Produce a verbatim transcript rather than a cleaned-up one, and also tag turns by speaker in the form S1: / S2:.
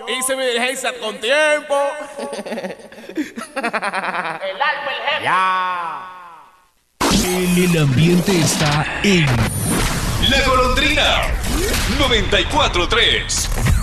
S1: hice mi diligencia con tiempo.
S2: El alfa, el jefe.
S1: Ya.
S3: El ambiente está en
S4: La Golondrina noventa y cuatro tres.